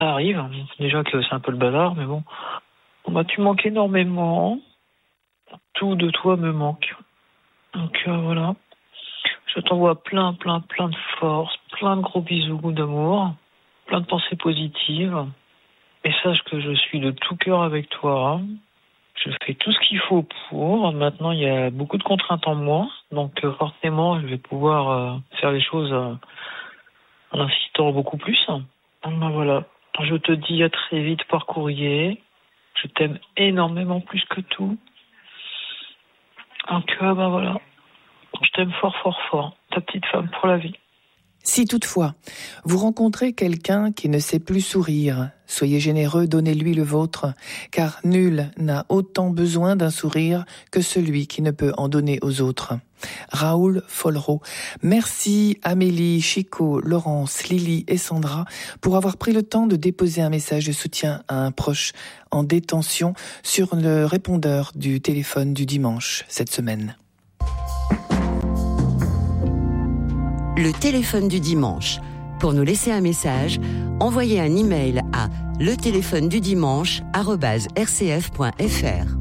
Ça arrive, déjà que c'est un peu le bazar, mais bon. Tu manques énormément. Tout de toi me manque. Donc voilà. Je t'envoie plein de force, plein de gros bisous d'amour, plein de pensées positives. Et sache que je suis de tout cœur avec toi. Je fais tout ce qu'il faut pour. Maintenant, il y a beaucoup de contraintes en moi. Donc forcément, je vais pouvoir faire les choses en insistant beaucoup plus. Donc voilà. Je te dis à très vite par courrier. Je t'aime énormément plus que tout. Donc voilà. Je t'aime fort, ta petite femme pour la vie. Si toutefois, vous rencontrez quelqu'un qui ne sait plus sourire, soyez généreux, donnez-lui le vôtre, car nul n'a autant besoin d'un sourire que celui qui ne peut en donner aux autres. Raoul Follereau. Merci Amélie, Chico, Laurence, Lily et Sandra pour avoir pris le temps de déposer un message de soutien à un proche en détention sur le répondeur du téléphone du dimanche cette semaine. Le téléphone du dimanche. Pour nous laisser un message, envoyez un email à letéléphonedimanche@rcf.fr.